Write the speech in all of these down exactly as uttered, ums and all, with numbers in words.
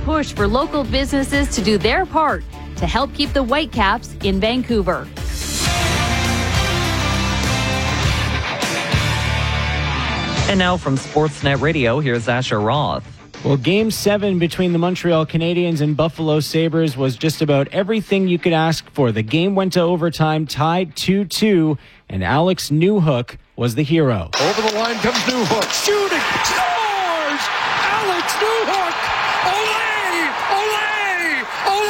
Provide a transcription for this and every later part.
push for local businesses to do their part to help keep the Whitecaps in Vancouver. And now from Sportsnet Radio, here's Asher Roth. Well, Game seven between the Montreal Canadiens and Buffalo Sabres was just about everything you could ask for. The game went to overtime, tied two two, and Alex Newhook was the hero. Over the line comes Newhook. Shooting! Scores! Alex Newhook! Olé! Olé!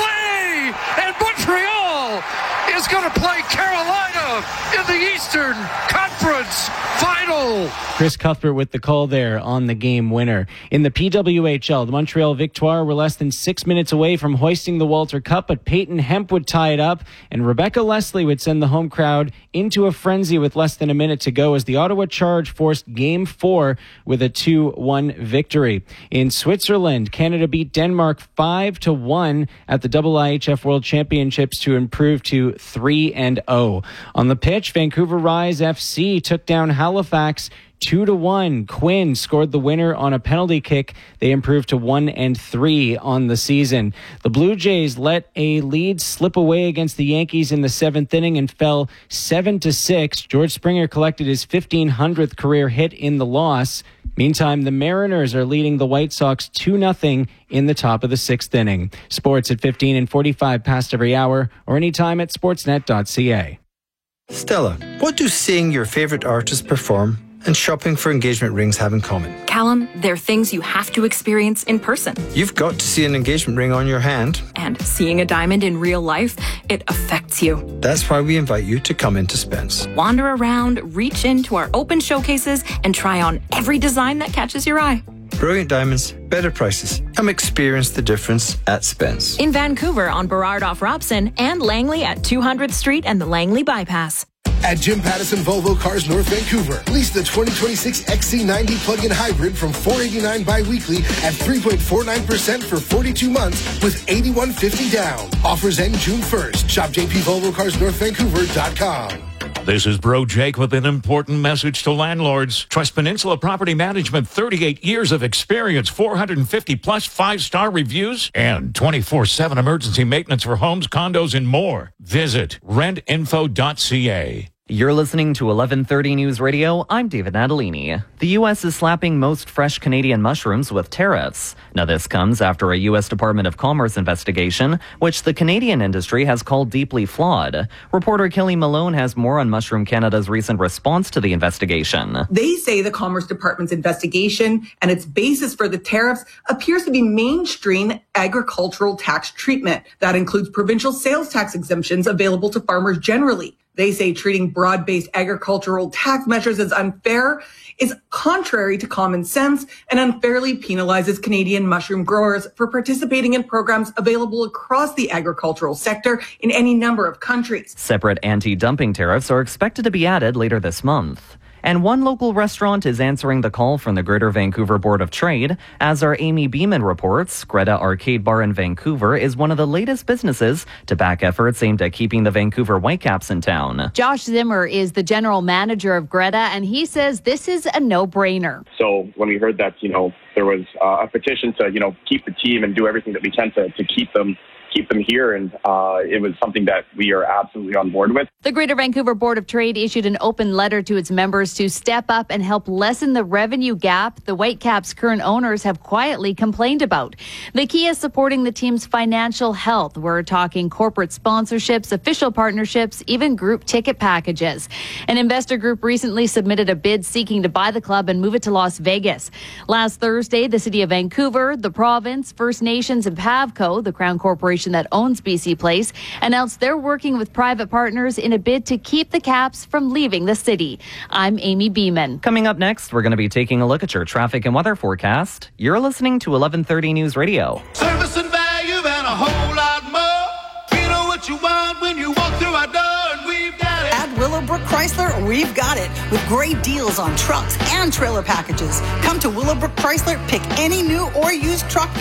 Olé! And Montreal is going to play Carolina in the Eastern Conference Final. Chris Cuthbert with the call there on the game winner. In the P W H L, the Montreal Victoire were less than six minutes away from hoisting the Walter Cup, but Peyton Hemp would tie it up, and Rebecca Leslie would send the home crowd into a frenzy with less than a minute to go as the Ottawa Charge forced Game four with a two one victory. In Switzerland, Canada beat Denmark five to one at the I I H F World Championships to improve to three and oh. On the pitch, Vancouver Rise F C took down Halifax Two to one. Quinn scored the winner on a penalty kick. They improved to one and three on the season. The Blue Jays let a lead slip away against the Yankees in the seventh inning and fell seven to six. George Springer collected his fifteen hundredth career hit in the loss. Meantime, the Mariners are leading the White Sox two nothing in the top of the sixth inning. Sports at fifteen and forty-five past every hour or anytime at sportsnet dot c a. Stella, what do seeing your favorite artist perform and shopping for engagement rings have in common? Callum, they're things you have to experience in person. You've got to see an engagement ring on your hand. And seeing a diamond in real life, it affects you. That's why we invite you to come into Spence. Wander around, reach into our open showcases, and try on every design that catches your eye. Brilliant diamonds, better prices. Come experience the difference at Spence. In Vancouver on Burrard off Robson and Langley at two hundredth Street and the Langley Bypass. At Jim Pattison Volvo Cars North Vancouver, lease the twenty twenty-six X C ninety plug-in hybrid from four hundred eighty-nine dollars bi-weekly at three point four nine percent for forty-two months with eighty-one fifty down. Offers end June first. Shop j p volvo cars north vancouver dot com. This is Bro Jake with an important message to landlords. Trust Peninsula Property Management, thirty-eight years of experience, four hundred fifty plus five-star reviews, and twenty-four seven emergency maintenance for homes, condos, and more. Visit rent info dot c a. You're listening to eleven thirty News Radio. I'm David Natalini. The U S is slapping most fresh Canadian mushrooms with tariffs. Now, this comes after a U S Department of Commerce investigation, which the Canadian industry has called deeply flawed. Reporter Kelly Malone has more on Mushroom Canada's recent response to the investigation. They say the Commerce Department's investigation and its basis for the tariffs appears to be mainstream agricultural tax treatment. That includes provincial sales tax exemptions available to farmers generally. They say treating broad-based agricultural tax measures as unfair is contrary to common sense and unfairly penalizes Canadian mushroom growers for participating in programs available across the agricultural sector in any number of countries. Separate anti-dumping tariffs are expected to be added later this month. And one local restaurant is answering the call from the Greater Vancouver Board of Trade. As our Amy Beeman reports, Greta Arcade Bar in Vancouver is one of the latest businesses to back efforts aimed at keeping the Vancouver Whitecaps in town. Josh Zimmer is the general manager of Greta, and he says this is a no-brainer. So when we heard that, you know, there was uh, a petition to, you know, keep the team and do everything that we can to, to keep them keep them here, and uh, it was something that we are absolutely on board with. The Greater Vancouver Board of Trade issued an open letter to its members to step up and help lessen the revenue gap the Whitecaps' current owners have quietly complained about. The key is supporting the team's financial health. We're talking corporate sponsorships, official partnerships, even group ticket packages. An investor group recently submitted a bid seeking to buy the club and move it to Las Vegas. Last Thursday, the City of Vancouver, the province, First Nations, and Pavco, the Crown Corporation that owns B C Place, announced they're working with private partners in a bid to keep the Caps from leaving the city. I'm Amy Beeman. Coming up next, we're going to be taking a look at your traffic and weather forecast. You're listening to eleven thirty News Radio. Service and value and a whole lot more. You know what you want when you walk through our door, and we've got it. At Willowbrook Chrysler, we've got it. With great deals on trucks and trailer packages. Come to Willowbrook Chrysler, pick any new or used truck